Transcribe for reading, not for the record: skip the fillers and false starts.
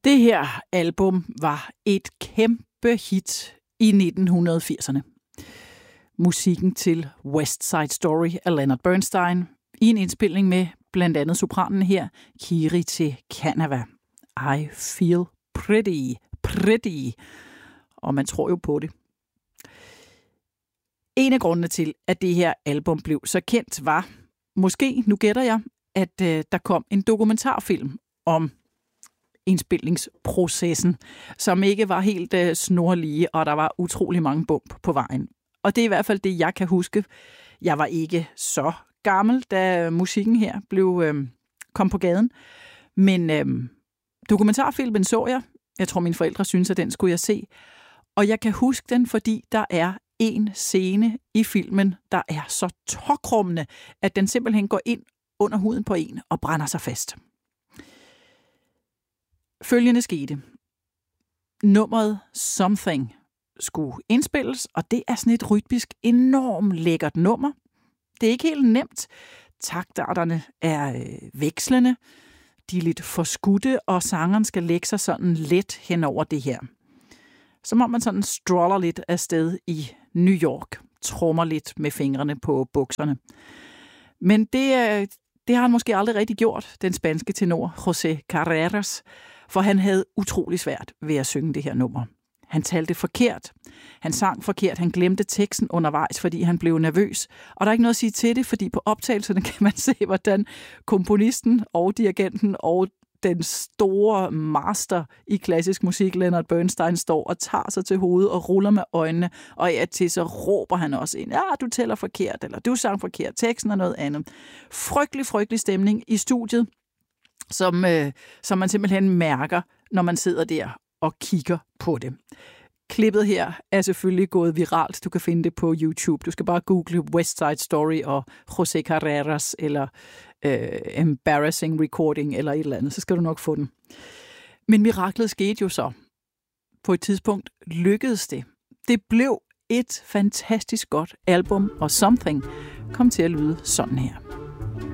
Det her album var et kæmpe hit i 1980'erne. Musikken til West Side Story af Leonard Bernstein i en indspilning med blandt andet sopranen her, Kiri Kanava. I feel pretty. Og man tror jo på det. En af grundene til, at det her album blev så kendt, var, måske, nu gætter jeg, at der kom en dokumentarfilm om indspilningsprocessen, som ikke var helt snorlige, og der var utrolig mange bump på vejen. Og det er i hvert fald det, jeg kan huske. Jeg var ikke så gammel, da musikken her kom på gaden. Men dokumentarfilmen så jeg. Jeg tror, mine forældre synes, at den skulle jeg se. Og jeg kan huske den, fordi der er en scene i filmen, der er så tåkrummende, at den simpelthen går ind under huden på en og brænder sig fast. Følgende skete. Nummeret Something skulle indspilles, og det er sådan et rytmisk enormt lækkert nummer. Det er ikke helt nemt. Taktarterne er vekslende. De er lidt forskudte, og sangeren skal lægge sig sådan let hen over det her. Som om man sådan stroller lidt afsted i New York. Trommer lidt med fingrene på bukserne. Men det har han måske aldrig rigtig gjort, den spanske tenor José Carreras, for han havde utrolig svært ved at synge det her nummer. Han talte forkert, han sang forkert, han glemte teksten undervejs, fordi han blev nervøs. Og der er ikke noget at sige til det, fordi på optagelserne kan man se, hvordan komponisten og dirigenten og den store master i klassisk musik, Leonard Bernstein, står og tager sig til hovedet og ruller med øjnene, og til så råber han også ind, du tæller forkert, eller du sang forkert, teksten er noget andet. Frygtelig stemning i studiet, som man simpelthen mærker, når man sidder der og kigger på det. Klippet her er selvfølgelig gået viralt. Du kan finde det på YouTube. Du skal bare google West Side Story og José Carreras eller embarrassing recording eller et eller andet. Så skal du nok få den. Men miraklet skete jo så. På et tidspunkt lykkedes det. Det blev et fantastisk godt album, og Something kom til at lyde sådan her.